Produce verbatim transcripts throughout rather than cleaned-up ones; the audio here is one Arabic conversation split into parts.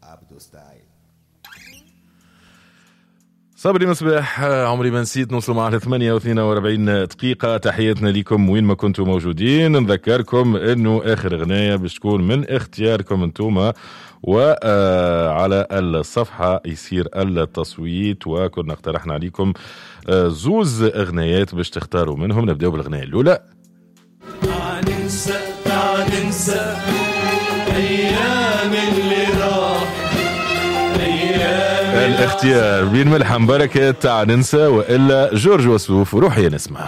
عبدو ستايل. صبري مصباح، عمري ما نسيت، نوصل معاه ثمانية واثنين وأربعين دقيقة. تحياتنا لكم وين ما كنتم موجودين. نذكركم انه اخر اغنية باش تكون من اختياركم انتوما، وعلى الصفحة يصير التصويت، وكنا اقترحنا عليكم زوز اغنيات باش تختاروا منهم. نبداو بالاغنية الاولى. تعال ننسى تعال ننسى ايام اللي راح، الاختيار بين ملحم بركة تعال ننسى وإلا جورج وسوف روحي نسمع.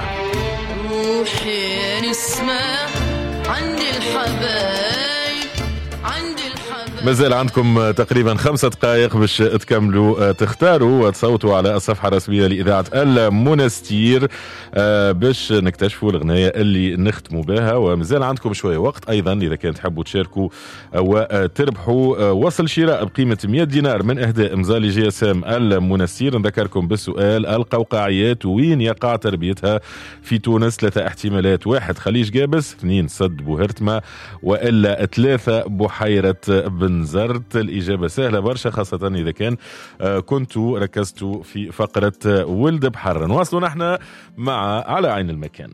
روحي نسمع عند الحبايب عند الحبايب. مازال عندكم تقريبا خمسة دقائق باش تكملوا تختاروا وتصوتوا على الصفحة الرسمية لإذاعة المنستير باش نكتشفوا الأغنية اللي نختموا بها. ومازال عندكم شوية وقت أيضا إذا كان تحبوا تشاركوا وتربحوا وصل شراء بقيمة مئة دينار من إهداء مزالي جي اس ام المنستير. نذكركم بالسؤال: القوقعيات وين يقع تربيتها في تونس؟ ثلاثة احتمالات: واحد خليج قابس، اثنين سد بوهرتما، وإلا ثلاثة بحيرة بنزرت. الإجابة سهلة برشا، خاصة إذا كان كنتوا ركزتوا في فقرة ولد بحر. نواصلوا نحن مع على عين المكان.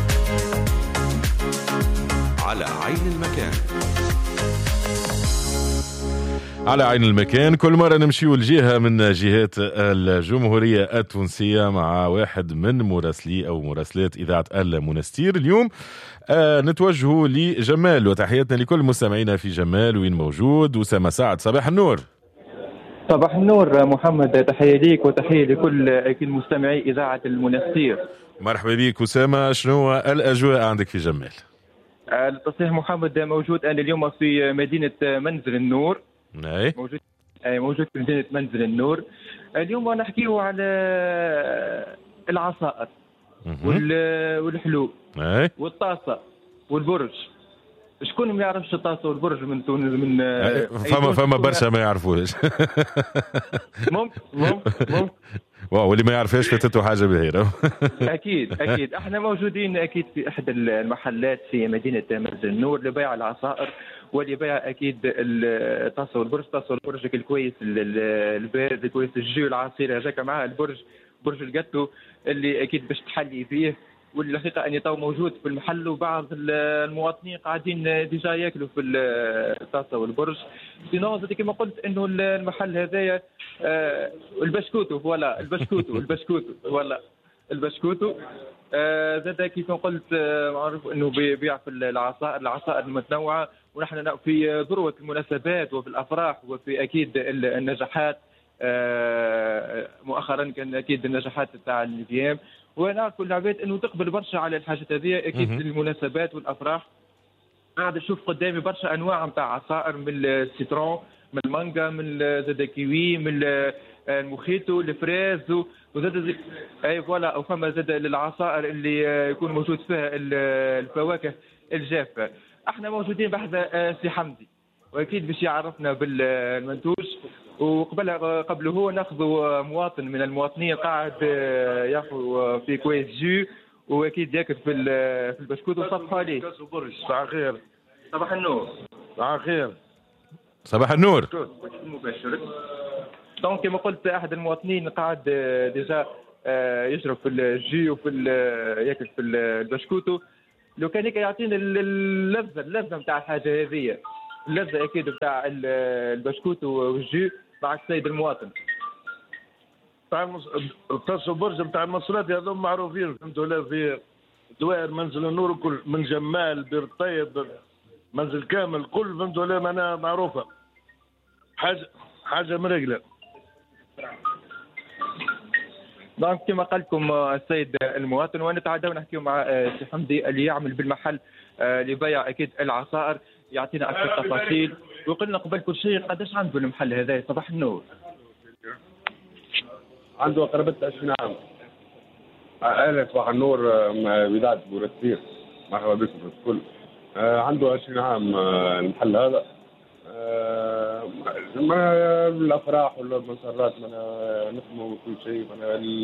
على عين المكان. على عين المكان كل مرة نمشيو الجهة من جهات الجمهورية التونسية مع واحد من مراسلي أو مراسلات إذاعة المنستير. اليوم آه نتوجهوا لجمال، وتحياتنا لكل مستمعينا في جمال وين موجود. أسامة سعد، صباح النور. صباح النور محمد، تحية ليك وتحية لكل أكيد مستمعي إذاعة المنستير. مرحبا بك أسامة، شنو الأجواء عندك في جمال؟ التصحيح محمد، موجود أنا اليوم في مدينة منزل النور. أي. موجود موجود في مدينة منزل النور. اليوم نحكيه على العصائر والحلو أي. والطاسة والبرج. شكون ما يعرفش الطاسة والبرج من تونس؟ من فما فما برشا ما يعرفوش. ممكن ممكن ممكن واو، واللي ما يعرفهاش فاتته حاجة بهيرة. أكيد أكيد. احنا موجودين أكيد في إحدى المحلات في مدينة منزل النور لبيع العصائر ولبيع أكيد الطاسة والبرج. الطاسة والبرج الكويس البارد الكويس، الجو العصير هذاك معاه البرج، برج الجاتو اللي أكيد باش تحلي فيه. والحقيقة أني تو موجود في المحل، وبعض المواطنين قاعدين ديجا ياكلوا في الطاسة والبرج. سينو زاد كما قلت إنه المحل هذايا آه البشكوتو، ولا البشكوتو البشكوتو ولا البشكوتو آه زاد كيف قلت آه معروف إنه بيبيع في العصائر العصائر المتنوعة. ونحن في ذروة المناسبات وفي الأفراح وفي أكيد النجاحات. آه مؤخرا كان أكيد النجاحات تاع النيام، ونعرف العباد انه تقبل برشا على الحاجات هذه اكيد المناسبات والافراح. قاعد اشوف قدامي برشا انواع نتاع عصائر، من السيترون، من المانجا، من زاد الكيوي، من الموخيتو، الفريز، وزاد اي فوالا. وفما زاد العصائر اللي يكون موجود فيها الفواكه الجافه. احنا موجودين بحذا سي حمدي، واكيد باش يعرفنا بالمنتوج. وقبل قبل هو ناخذ مواطن من المواطنين قاعد ياخذ في كويس جو، واكيد ياكل في في البسكوت. وصبحوا عليه. صباح الخير. صباح النور. صباح الخير. صباح النور. مباشر. دونك كما قلت احد المواطنين قاعد ديجا يشرب في الجي وفي ياكل في البسكوت. لو كان يعطينا اللذه اللذه نتاع الحاجه هذه، اللذة أكيد بتاع البسكوت والجو مع السيد المواطن. بتاع الطاسة والبرج بتاع المصرات هذول معروفين، فهمتوا؟ لا في دوائر منزل النور كل، من جمال بير طيب منزل كامل كل، فهمتوا؟ لا أنا معروفة، حاجة حاجة مرقلة. دونك كما قال لكم السيد المواطن، ونتعدى ونحكيو مع سي حمدي اللي يعمل بالمحل لبيع أكيد العصائر، يعطينا أكثر تفاصيل ويقول قبل كل شيء قداش عنده المحل هذا. صباح النور. عنده قرابة عشرين عام. أهلا، صباح النور مع إذاعة بورسير، مرحبا بكم في الكل. عنده عشرين عام المحل هذا. الأفراح ولا المسرات نخدموا كل شيء،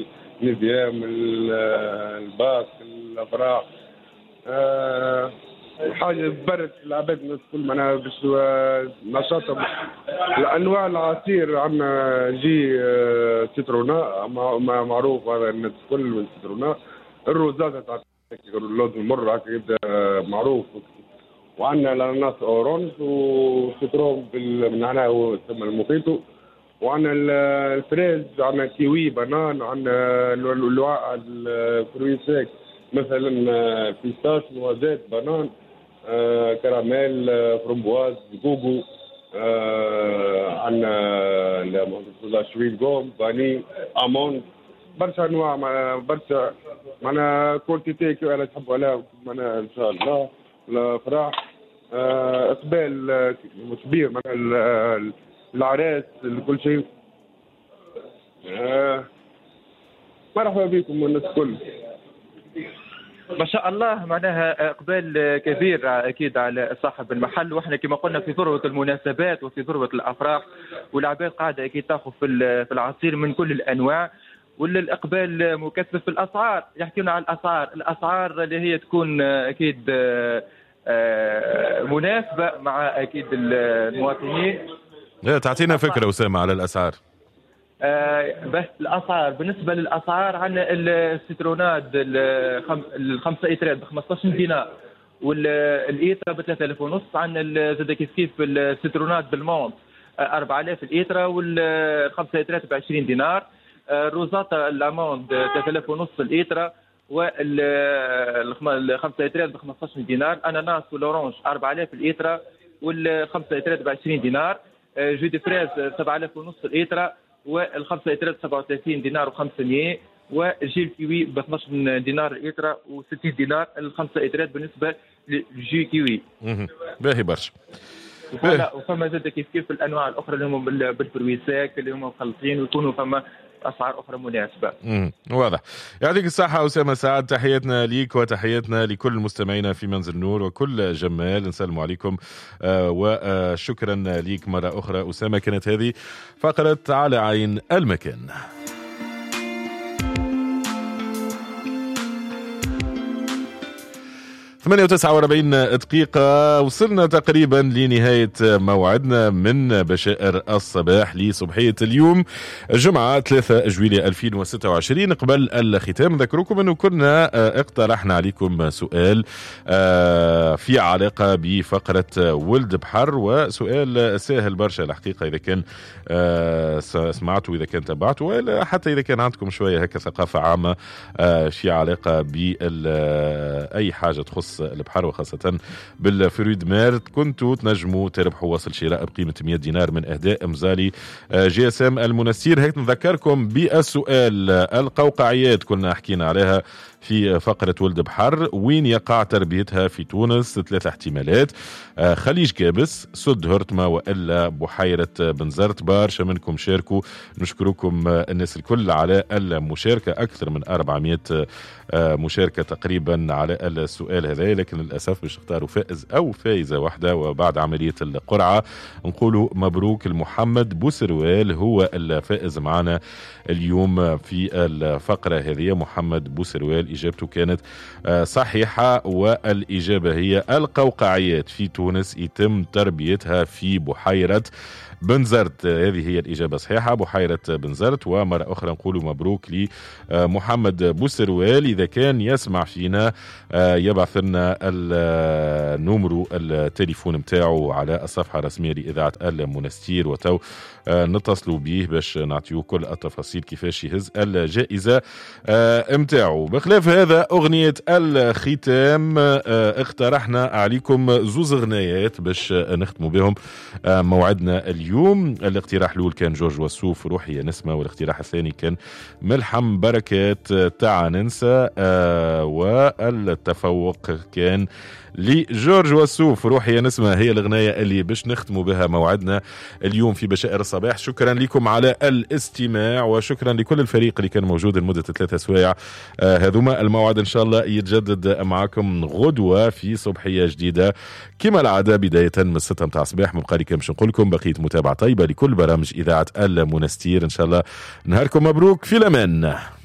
النظام، الباص، الأفراح. حاجه برد العباد الناس كل معناها باش نشاطهم. الانواع العصير عندنا جي سيترونا معروف هذا الناس كل من سيترونا. الروزات تاع اللوز المر هكا يبدا معروف. وعندنا الاناناس اورانج وسيترون بالنعناع ويسمى المخيطو. وعندنا الفريز، عندنا كيوي بنان، عندنا الوعاء الفروي سيك مثلا بيستاش نوازيت بنان آه، كراميل آه، فرومبواز جوجو آه، عندنا شويت جوم باني امون برشا انواع برشا معنا كونتيتي كي انا تحبوا عليها معنا ان شاء الله الافراح آه، اقبال آه، كبير معنا العراس كل شيء آه، مرحبا بكم الناس الكل. ما شاء الله معناها اقبال كبير اكيد على صاحب المحل، واحنا كما قلنا في ذروه المناسبات وفي ذروه الافراح، والعباد قاعده اكيد تاخذ في العصير من كل الانواع، والاقبال مكثف في الاسعار. يحكينا على الاسعار، الاسعار اللي هي تكون اكيد مناسبه مع اكيد المواطنين. تعطينا فكره اسامه على الاسعار. آه بس الاسعار بالنسبه للاسعار عندنا السيترونات الخمسه ايترات ب خمسطاش دينار، والايترا ب ثلاثة آلاف ونص. عندنا زاد كيف كيف السيترونات بالمونت أربعة آلاف الايترا، والخمسه ايترات ب عشرين دينار. الروزاتا الاموند ثلاثة آلاف ونص الايترا، والخمسه ايترات ب خمسطاش دينار. اناناس والاورانج أربعة آلاف الايترا، والخمسه ايترات ب عشرين دينار. جو دي فريز سبعة آلاف ونص الايترا، والخمسه ايترات سبعة وثلاثين دينار وخمسمية، والجيل كيوي ب اثناش دينار الايترا وستين دينار الخمسه ايترات بالنسبه للجي كيوي. باهي برشا. وفما زاد كيف كيف الانواع الاخرى اللي هم بالفرويساك اللي هم مخلطين، ويكونوا فما اسعار اخرى مناسبه. امم واضح. يعطيك الصحه اسامه سعد، تحياتنا ليك وتحياتنا لكل مستمعينا في منزل نور وكل جمال، نسلم عليكم آه وشكرا ليك مره اخرى اسامه. كانت هذه فقره على عين المكان. ثمانية وتسعة وأربعين دقيقة، وصلنا تقريبا لنهاية موعدنا من بشائر الصباح لصبحية اليوم الجمعة ثلاثة جويلية ألفين وستة وعشرين. قبل الختام نذكركم أنه كنا اقترحنا عليكم سؤال في علاقة بفقرة ولد بحر، وسؤال سهل برشا الحقيقة إذا كان سمعتوا، إذا كان تبعتوا، ولا حتى إذا كان عندكم شوية هكا ثقافة عامة في علاقة بأي حاجة تخص البحر وخاصة بالفرويد مارت، كنتوا تنجموا تربحوا وصل شراء بقيمة مئة دينار من إهداء مزالي جي اس ام المنستير. هيك نذكركم بالسؤال، القوقعيات كنا حكينا عليها في فقرة ولد بحر، وين يقع تربيتها في تونس؟ ثلاثة احتمالات: خليج كابس، سد هرتما، وإلا بحيرة بنزرت. برشا منكم شاركوا، نشكركم الناس الكل على المشاركة، أكثر من أربعمائة مشاركة تقريبا على السؤال هذا، لكن للأسف باش اختاروا فائز أو فائزة واحدة. وبعد عملية القرعة نقولوا مبروك لمحمد بوسروال، هو الفائز معنا اليوم في الفقرة هذه. محمد بوسروال إجابته كانت صحيحة، والإجابة هي القوقعيات في تونس يتم تربيتها في بحيرة بنزرت. هذه هي الإجابة الصحيحة، بحيرة بنزرت. ومرة أخرى نقول مبروك لمحمد بوسروال، إذا كان يسمع فينا يبعث لنا النمرو التليفون متاعه على الصفحة الرسمية لإذاعة المنستير، وتو نتصلوا به باش نعطيوه كل التفاصيل كيفاش يهز الجائزة متاعه. بخلاف هذا أغنية الختام اقترحنا عليكم زوز أغنيات باش نختموا بهم موعدنا اليوم. الاقتراح الأول كان جورج وسوف روحي يا نسمة، والاقتراح الثاني كان ملحم بركات تاع ننسى، والتفوق كان لجورج وسوف روحي يا نسمة. هي الأغنية اللي باش نختموا بها موعدنا اليوم في بشائر الصباح. شكرا لكم على الاستماع، وشكرا لكل الفريق اللي كان موجود لمدة ثلاثة سوايع هذوما. الموعد إن شاء الله يتجدد معكم غدوة في صبحية جديدة كما العادة، بداية من الستة متاع الصباح. مبقى لي كمش نقول لكم بقية متابعة طيبة لكل برامج إذاعة المنستير. إن شاء الله نهاركم مبروك، في الأمان.